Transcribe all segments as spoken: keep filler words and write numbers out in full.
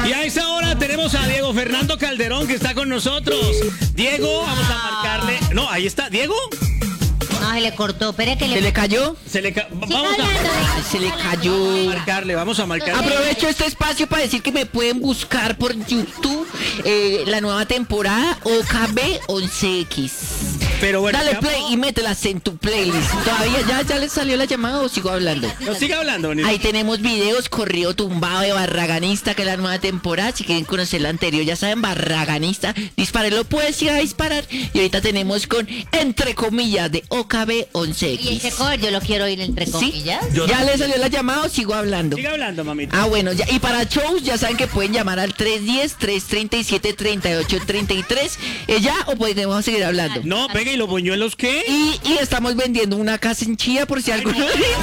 Y a esta hora tenemos a Diego Fernando Calderón que está con nosotros. Diego, vamos a marcarle. No, ahí está. ¿Diego? No, se le cortó. Espere que le... ¿Se le cayó? Se le ca... Vamos a... Se le cayó. marcarle, vamos a marcarle. Aprovecho este espacio para decir que me pueden buscar por YouTube eh, la nueva temporada O K B once equis. Pero bueno, dale ya... play y mételas en tu playlist. ¿Todavía ya, ya les salió la llamada o sigo hablando? No, siga hablando. Bonito. Ahí tenemos videos, corrido tumbado de Barraganista, que es la nueva temporada. Si quieren conocer la anterior, ya saben, Barraganista. Dispárenlo, pues, ir a disparar. Y ahorita tenemos con, entre comillas, de O K B once equis. Y ese cover yo lo quiero oír entre comillas. ¿Sí? ¿Ya les salió la llamada o sigo hablando? Siga hablando, mamita. Ah, bueno, ya. Y para shows, ya saben que pueden llamar al tres uno cero, tres tres siete, tres ocho tres tres. ¿Eh, ¿Ya o podemos seguir hablando? No, pegue, ¿y los buñuelos qué? Y, y estamos vendiendo una casa en Chía por si alguno...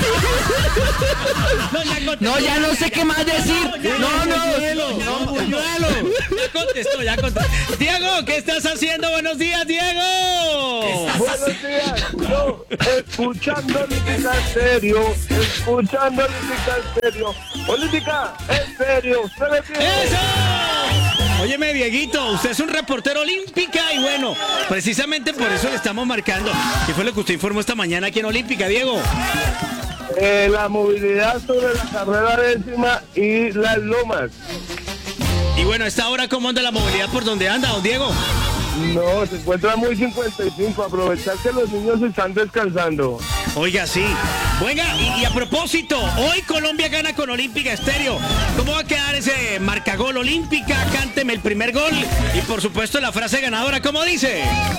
No, ya, no, ya no sé qué más decir. No, no, buñuelo, no, buñuelo. Ya contestó, ya contestó. Diego, ¿qué estás haciendo? Buenos días, Diego. Buenos días. No, escuchando Olímpica en serio. Escuchando Olímpica en serio. Olímpica en serio. ¿Usted me entiende? ¡Eso! Óyeme, Dieguito, usted es un reportero olímpica y bueno, precisamente por eso le estamos marcando. ¿Qué fue lo que usted informó esta mañana aquí en Olímpica, Diego? Eh, la movilidad sobre la carrera décima y las lomas. Y bueno, a esta hora, ¿cómo anda la movilidad por donde anda, don Diego? No, se encuentra muy cincuenta y cinco. Aprovechar que los niños están descansando. Oiga, sí. Venga, y, y a propósito, hoy Colombia gana con Olímpica Estéreo. ¿Cómo va a quedar ese marcagol Olímpica? Cánteme el primer gol. Y por supuesto la frase ganadora, ¿cómo dice?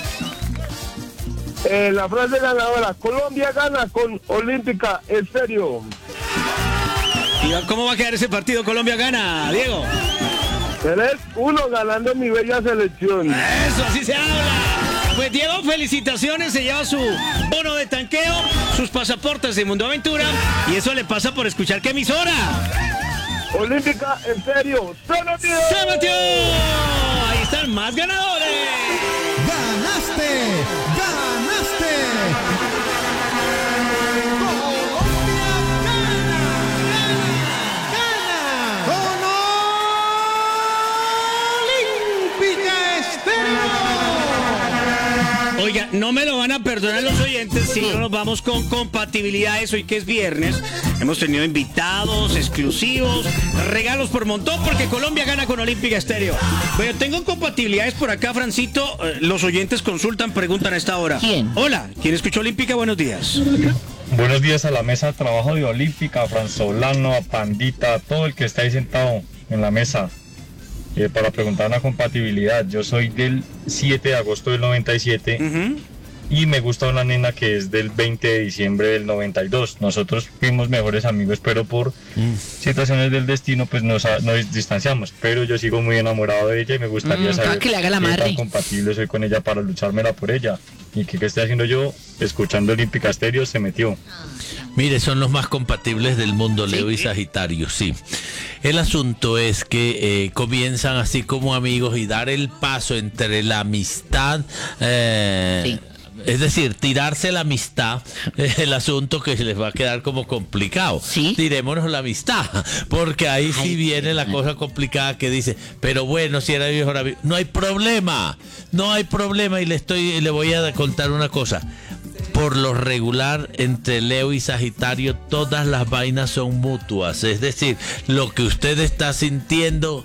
Eh, la frase ganadora, Colombia gana con Olímpica Estéreo. ¿Y cómo va a quedar ese partido? Colombia gana, Diego. tres uno ganando mi bella selección. Eso, así se habla. Pues Diego, felicitaciones, se lleva su bono de tanqueo, sus pasaportes de Mundo Aventura y eso le pasa por escuchar qué emisora. Olímpica en serio. ¡Se metió! ¡Se metió! Ahí están más ganadores. ¡Ganaste! ¡Ganaste! Oiga, no me lo van a perdonar los oyentes si no nos vamos con compatibilidades hoy que es viernes. Hemos tenido invitados exclusivos, regalos por montón porque Colombia gana con Olímpica Estéreo. Bueno, tengo compatibilidades por acá, Francito. Los oyentes consultan, preguntan a esta hora. ¿Quién? Hola, ¿quién escuchó Olímpica? Buenos días. Buenos días a la mesa de trabajo de Olímpica, a Franzolano, a Pandita, a todo el que está ahí sentado en la mesa. Eh, para preguntar una compatibilidad, yo soy del siete de agosto del noventa y siete uh-huh. y me gusta una nena que es del veinte de diciembre del noventa y dos. Nosotros fuimos mejores amigos, pero por mm. situaciones del destino pues nos, nos distanciamos, pero yo sigo muy enamorado de ella y me gustaría mm, saber que le haga la qué madre. tan compatible soy con ella para luchármela por ella. ¿Y qué, qué estoy haciendo yo? Escuchando Olímpica Estéreo, se metió. Mire, son los más compatibles del mundo, Leo ¿Sí? y Sagitario, sí. El asunto es que eh, comienzan así como amigos y dar el paso entre la amistad... Eh, sí. Es decir, tirarse la amistad es el asunto que les va a quedar como complicado. ¿Sí? Tirémonos la amistad, porque ahí Ay, sí viene la cosa complicada que dice, pero bueno, si era mi mejor amigo, no hay problema, no hay problema y le estoy, le voy a contar una cosa. Por lo regular, entre Leo y Sagitario, todas las vainas son mutuas, es decir, lo que usted está sintiendo,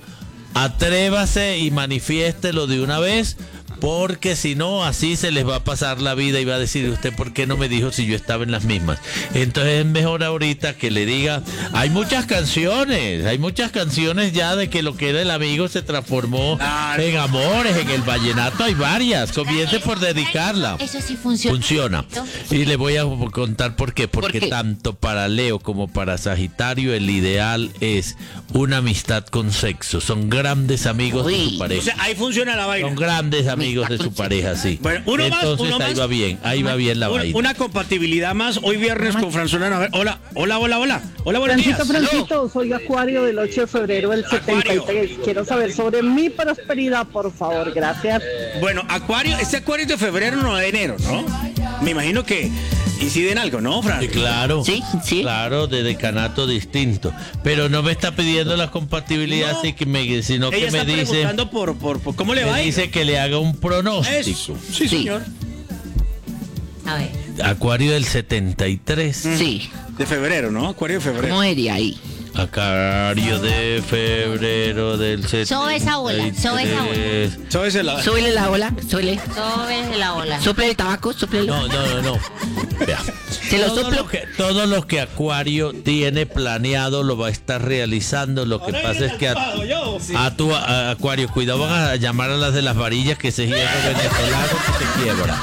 atrévase y manifiéstelo de una vez. Porque si no, así se les va a pasar la vida y va a decir usted, ¿por qué no me dijo si yo estaba en las mismas? Entonces es mejor ahorita que le diga, hay muchas canciones, hay muchas canciones ya de que lo que era el amigo se transformó en amores, en el vallenato hay varias, comience por dedicarla. Eso sí funciona. Funciona. Y le voy a contar por qué, porque ¿Por qué? Tanto para Leo como para Sagitario el ideal es una amistad con sexo, son grandes amigos Uy. de su pareja. O sea, ahí funciona la vaina. Son grandes amigos de su pareja, sí. Bueno, uno Entonces más, uno ahí más. va bien, ahí va bien la una, vaina. Una compatibilidad más, hoy viernes con Franzolano. A ver, hola, hola, hola, hola. Hola, buenos Francito, días. Francito, soy Acuario del ocho de febrero del setenta y tres. Quiero saber sobre mi prosperidad, por favor, gracias. Bueno, Acuario, este Acuario es de febrero, no de enero, ¿no? Me imagino que inciden algo, ¿no, Fran? Sí, claro. Sí, sí. Claro, de decanato distinto. Pero no me está pidiendo la compatibilidad, No. así que me, sino Ella que me está dice, preguntando por, por, por cómo le va. me a ir. dice que le haga un pronóstico. Eso. Sí, señor. A ver. Acuario del setenta y tres. Sí. De febrero, ¿no? Acuario de febrero. ¿Cómo sería ahí? Acuario de febrero del setenta y tres. Sobe esa bola, sobe esa bola. Sóbese la... Súbele la ola, súbele. Sobre la ola. Sople el tabaco, sople No, no, no, no. Vea. Se lo todo soplo. Lo que, todo lo que Acuario tiene planeado lo va a estar realizando. Lo que pasa es que a, a tu a- Acuario, cuidado, van a llamar a las de las varillas que se hierro venezolano que se quiebra.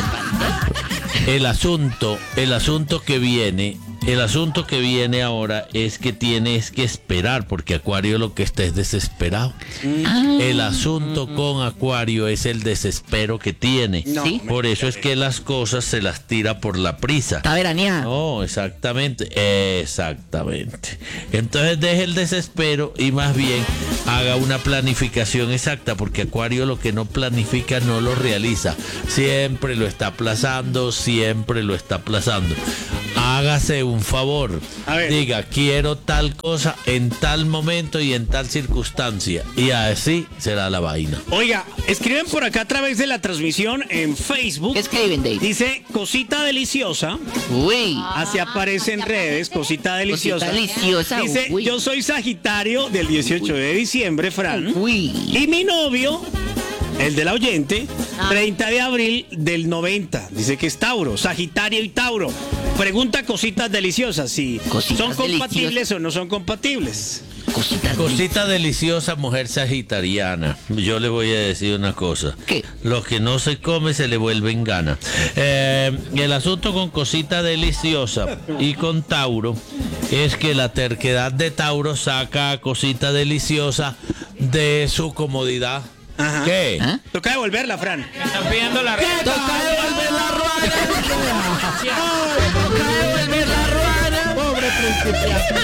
El asunto, el asunto que viene, el asunto que viene ahora es que tienes que esperar, porque Acuario lo que está es desesperado. El asunto con Acuario es el desespero que tiene. No, ¿Sí? Por eso es que las cosas se las tira por la prisa. Está veraneada. No, exactamente, exactamente. Entonces deje el desespero y más bien haga una planificación exacta, porque Acuario lo que no planifica no lo realiza. Siempre lo está aplazando, siempre lo está aplazando. Hágase un favor. A ver. Diga, quiero tal cosa en tal momento y en tal circunstancia. Y así será la vaina. Oiga, escriben por acá a través de la transmisión en Facebook. ¿Qué escriben, Dave? Dice cosita deliciosa. Uy. Así aparece en redes, cosita deliciosa. Cosita deliciosa, Dice, uy. yo soy Sagitario del dieciocho de diciembre, Fran. Uy. Y mi novio, el del oyente, Ah. treinta de abril del noventa. Dice que es Tauro, Sagitario y Tauro. Pregunta cositas deliciosas, si Cositas son compatibles deliciosas. o no son compatibles. Cositas. Cosita deliciosa, mujer sagitariana. Yo le voy a decir una cosa. ¿Qué? Lo que no se come se le vuelven gana. Eh, el asunto con cosita deliciosa y con Tauro es que la terquedad de Tauro saca a cosita deliciosa de su comodidad. Ajá. ¿Qué? ¿Ah? Toca devolverla, Fran. Están pidiendo la Toca devolver la ruana. Toca devolver la ruana. Pobre principiante.